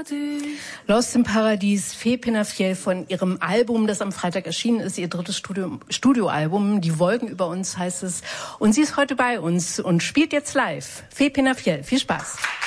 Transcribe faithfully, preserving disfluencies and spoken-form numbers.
Lost im Paradies, Fee Penafiel von ihrem Album, das am Freitag erschienen ist, ihr drittes Studio, Studioalbum. Die Wolken über uns heißt es. Und sie ist heute bei uns und spielt jetzt live. Fee Penafiel, viel Spaß.